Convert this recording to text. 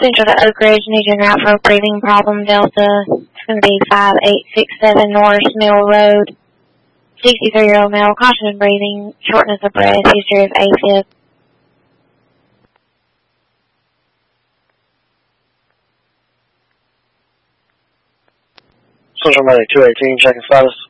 Central to Oak Ridge, needing route for a breathing problem, Delta. It's going to be 5867 North Mill Road. 63-year-old male, caution in breathing, shortness of breath, history of AFib. Central Medic 218, checking status.